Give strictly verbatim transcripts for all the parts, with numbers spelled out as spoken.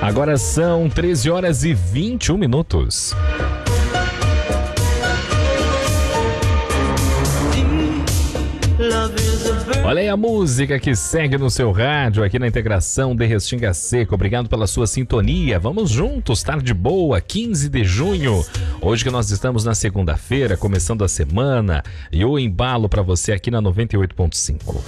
Agora são treze horas e vinte e um minutos. Olha aí a música que segue no seu rádio aqui na Integração de Restinga Seca. Obrigado pela sua sintonia. Vamos juntos, tarde boa, quinze de junho. Hoje que nós estamos na segunda-feira, começando a semana, e o embalo para você aqui na noventa e oito ponto cinco.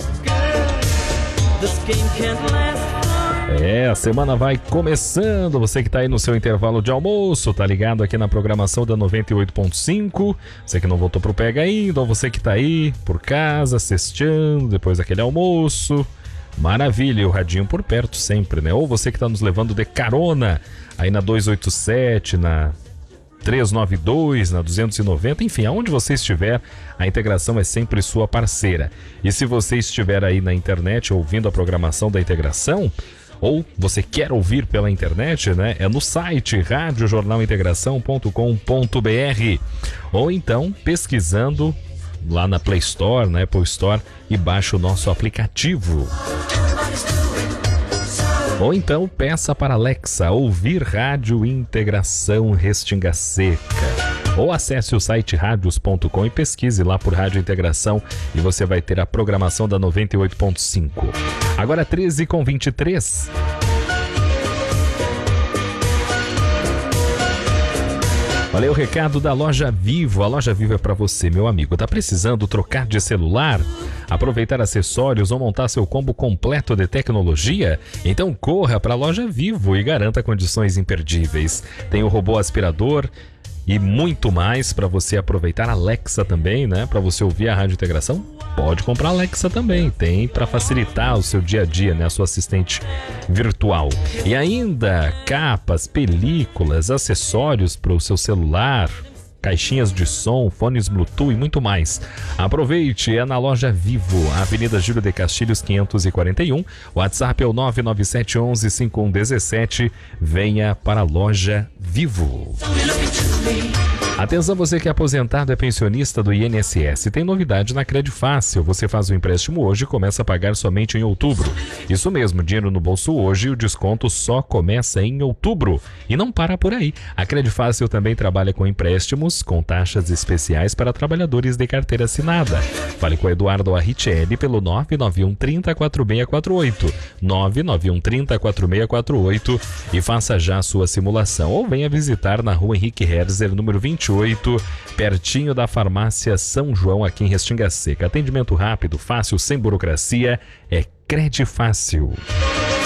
É, a semana vai começando. Você que tá aí no seu intervalo de almoço, tá ligado aqui na programação da noventa e oito ponto cinco. Você que não voltou pro pega ainda, ou você que tá aí por casa, cesteando, depois daquele almoço. Maravilha, e o radinho por perto sempre, né? Ou você que tá nos levando de carona aí na duzentos e oitenta e sete, na trezentos e noventa e dois, na duzentos e noventa, enfim, aonde você estiver, a Integração é sempre sua parceira. E se você estiver aí na internet ouvindo a programação da Integração, ou você quer ouvir pela internet, né? É no site rádio jornal integração ponto com ponto br, ou então pesquisando lá na Play Store, na Apple Store, e baixa o nosso aplicativo. Ou então peça para Alexa ouvir Rádio Integração Restinga Seca. Ou acesse o site radios ponto com e pesquise lá por Rádio Integração e você vai ter a programação da noventa e oito ponto cinco. Agora treze e vinte e três. Olha aí o recado da Loja Vivo. A Loja Vivo é para você, meu amigo. Tá precisando trocar de celular? Aproveitar acessórios ou montar seu combo completo de tecnologia? Então corra para a Loja Vivo e garanta condições imperdíveis. Tem o robô aspirador e muito mais para você aproveitar. Alexa também, né? Para você ouvir a Rádio Integração, pode comprar Alexa também. Tem para facilitar o seu dia a dia, né? A sua assistente virtual. E ainda capas, películas, acessórios para o seu celular, caixinhas de som, fones Bluetooth e muito mais. Aproveite, é na Loja Vivo, Avenida Júlio de Castilhos quinhentos e quarenta e um. O WhatsApp é o nove nove sete um um cinco um um sete. Venha para a Loja Vivo. Atenção, você que é aposentado, é pensionista do I N S S. Tem novidade na Credifácil. Você faz o empréstimo hoje e começa a pagar somente em outubro. Isso mesmo, dinheiro no bolso hoje e o desconto só começa em outubro. E não para por aí. A Credifácil também trabalha com empréstimos com taxas especiais para trabalhadores de carteira assinada. Fale com o Eduardo Arrichelli pelo nove nove um três zero quatro seis quatro oito. nove nove um três zero quatro seis quatro oito e faça já a sua simulação. Ou venha visitar na rua Henrique Herzer, número vinte e oito, pertinho da farmácia São João, aqui em Restinga Seca. Atendimento rápido, fácil, sem burocracia, é Credifácil.